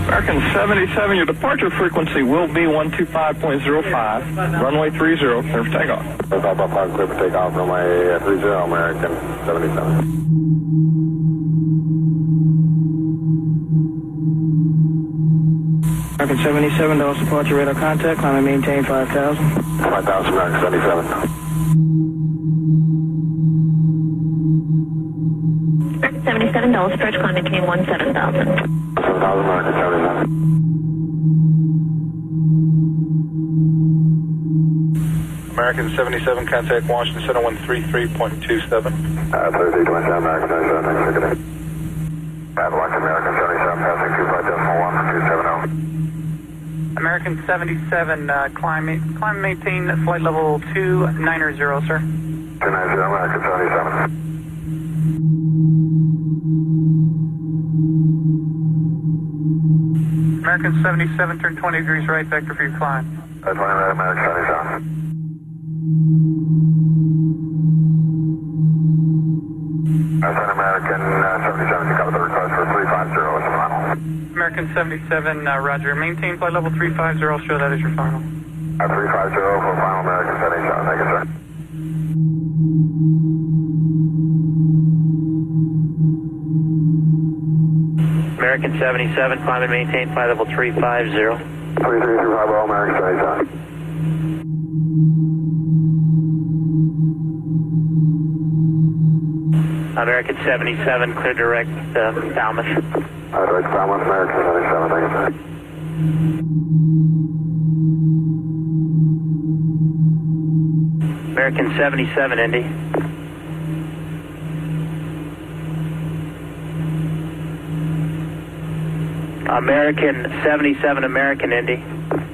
American 77, your departure frequency will be 125.05, runway 30, clear for takeoff. Papa, clear for takeoff, runway 30, American 77. American 77, Dallas departure radar contact, climb and maintain 5,000. 5,000, American 77. American 77, Dallas approach, climb maintain 17,000. 7,000, American 77. American 77, contact Washington Center 133.27. 3327, American 77, thanks for good day. Avalanche American 77, passing 25.1 270. American 77, climb maintain flight level 290, sir. 290, American 77. American 77, turn 20 degrees right, vector for your climb. 20 right, American 77. American 77, you cover the request for 350 as the final. American 77, roger. Maintain flight level 350, I'll show that as your final. 350 for final, American 77, thank you, sir. American 77, climb and maintain flight level 350. 33350, American 77. American 77, clear direct Falmouth. Direct Falmouth, American 77, thank you, sir. American 77, Indy. American 77, American Indy.